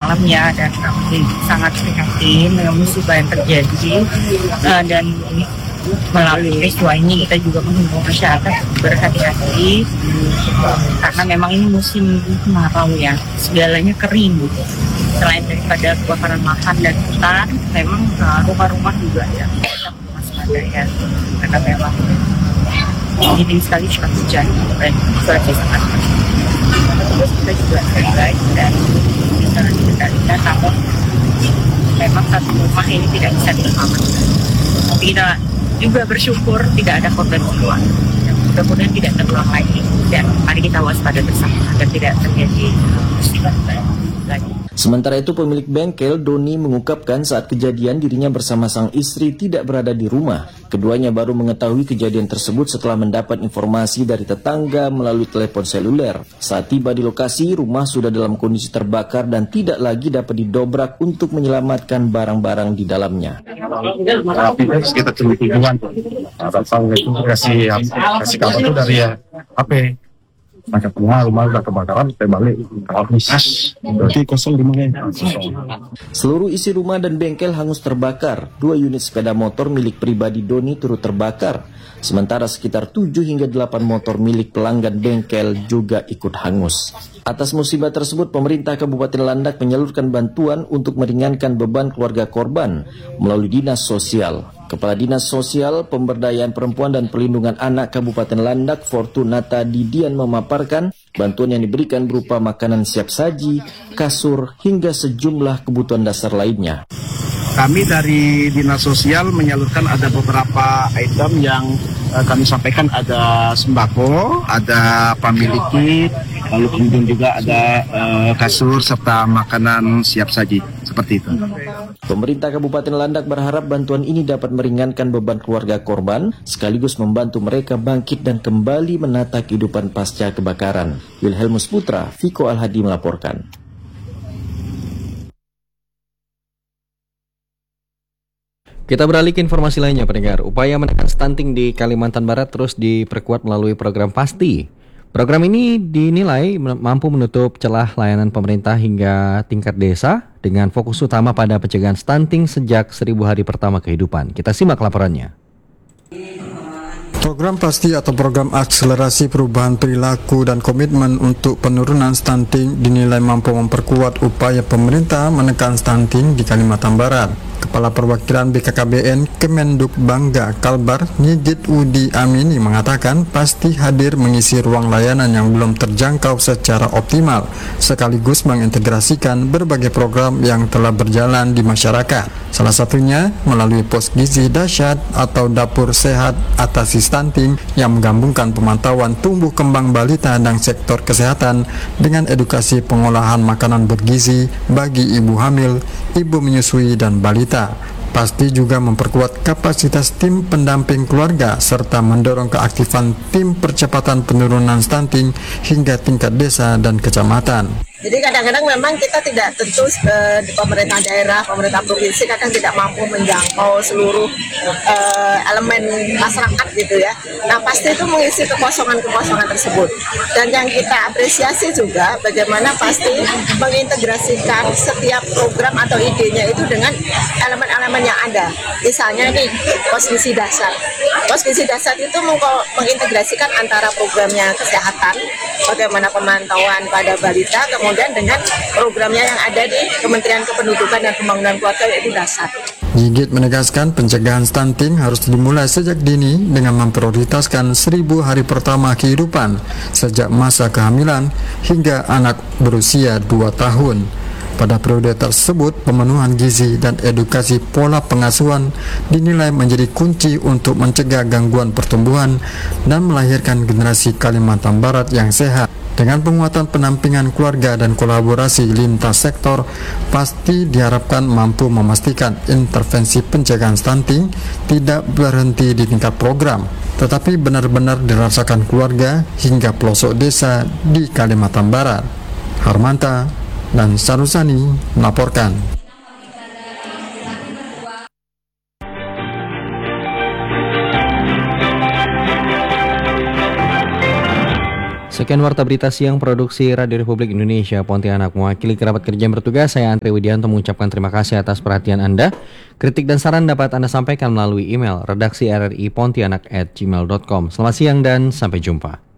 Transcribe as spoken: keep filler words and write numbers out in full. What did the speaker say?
malam ya, dan kami sangat prihatin dengan musibah yang terjadi, uh, dan melalui peristiwa ini kita juga menghimbau masyarakat berhati-hati karena memang ini musim kemarau ya, segalanya kering gitu. Selain daripada kebakaran lahan dan hutan, memang uh, rumah-rumah juga ya kita masih ada ya, karena memang ini sekali curah hujan dan cuaca sangat panas. Terus kita juga baik dan kita kita kita takut memang satu rumah ini tidak bisa diselamatkan. Tapi kita juga bersyukur tidak ada korban jiwa. Mudah-mudahan tidak terulang lagi. Dan mari kita waspada bersama agar tidak terjadi musibah lagi. Sementara itu pemilik bengkel Doni mengungkapkan saat kejadian dirinya bersama sang istri tidak berada di rumah. Keduanya baru mengetahui kejadian tersebut setelah mendapat informasi dari tetangga melalui telepon seluler. Saat tiba di lokasi, rumah sudah dalam kondisi terbakar dan tidak lagi dapat didobrak untuk menyelamatkan barang-barang di dalamnya. Tapi sekitar jam tujuan, datang itu kasih kasih kabar itu dari ya H P. Macam rumah rumah udah kebakaran, saya balik habis. Berarti kosong rumahnya. Seluruh isi rumah dan bengkel hangus terbakar. Dua unit sepeda motor milik pribadi Doni turut terbakar. Sementara sekitar tujuh hingga delapan motor milik pelanggan bengkel juga ikut hangus. Atas musibah tersebut, pemerintah Kabupaten Landak menyalurkan bantuan untuk meringankan beban keluarga korban melalui Dinas Sosial. Kepala Dinas Sosial, Pemberdayaan Perempuan dan Perlindungan Anak Kabupaten Landak, Fortunata Didian memaparkan bantuan yang diberikan berupa makanan siap saji, kasur, hingga sejumlah kebutuhan dasar lainnya. Kami dari Dinas Sosial menyalurkan ada beberapa item yang uh, kami sampaikan, ada sembako, ada family kit, lalu kemudian juga ada uh, kasur serta makanan siap saji, seperti itu. Pemerintah Kabupaten Landak berharap bantuan ini dapat meringankan beban keluarga korban, sekaligus membantu mereka bangkit dan kembali menata kehidupan pasca kebakaran. Wilhelmus Putra, Viko Al-Hadi melaporkan. Kita beralih ke informasi lainnya, pendengar. Upaya menekan stunting di Kalimantan Barat terus diperkuat melalui program Pasti. Program ini dinilai mampu menutup celah layanan pemerintah hingga tingkat desa dengan fokus utama pada pencegahan stunting sejak seribu hari pertama kehidupan. Kita simak laporannya. Program Pasti atau program akselerasi perubahan perilaku dan komitmen untuk penurunan stunting dinilai mampu memperkuat upaya pemerintah menekan stunting di Kalimantan Barat. Kepala Perwakilan B K K B N Kemenduk Bangga Kalbar Nyigit Udi Amini mengatakan Pasti hadir mengisi ruang layanan yang belum terjangkau secara optimal, sekaligus mengintegrasikan berbagai program yang telah berjalan di masyarakat. Salah satunya melalui pos gizi dahsyat atau dapur sehat atasi stunting yang menggabungkan pemantauan tumbuh kembang balita dan sektor kesehatan dengan edukasi pengolahan makanan bergizi bagi ibu hamil, ibu menyusui dan balita. Pasti juga memperkuat kapasitas tim pendamping keluarga serta mendorong keaktifan tim percepatan penurunan stunting hingga tingkat desa dan kecamatan. Jadi kadang-kadang memang kita tidak tentu uh, di pemerintah daerah, pemerintah provinsi kadang tidak mampu menjangkau seluruh uh, elemen masyarakat gitu ya. Nah Pasti itu mengisi kekosongan-kekosongan tersebut. Dan yang kita apresiasi juga bagaimana Pasti mengintegrasikan setiap program atau idenya itu dengan elemen-elemen yang ada. Misalnya nih pos gizi dasar. Pos gizi dasar itu meng- mengintegrasikan antara programnya kesehatan, bagaimana pemantauan pada balita, kemudian dengan programnya yang ada di Kementerian Kependudukan dan Pembangunan Keluarga yaitu dasar. Nyigit menegaskan pencegahan stunting harus dimulai sejak dini dengan memprioritaskan seribu hari pertama kehidupan sejak masa kehamilan hingga anak berusia dua tahun. Pada periode tersebut, pemenuhan gizi dan edukasi pola pengasuhan dinilai menjadi kunci untuk mencegah gangguan pertumbuhan dan melahirkan generasi Kalimantan Barat yang sehat. Dengan penguatan penampingan keluarga dan kolaborasi lintas sektor, Pasti diharapkan mampu memastikan intervensi pencegahan stunting tidak berhenti di tingkat program, tetapi benar-benar dirasakan keluarga hingga pelosok desa di Kalimantan Barat. Harmanta dan Sarusani melaporkan. Sekian Warta Berita Siang Produksi Radio Republik Indonesia Pontianak. Mewakili kerabat kerja yang bertugas, saya Andre Widianto mengucapkan terima kasih atas perhatian Anda. Kritik dan saran dapat Anda sampaikan melalui email redaksi r r i pontianak at gmail dot com. Selamat siang dan sampai jumpa.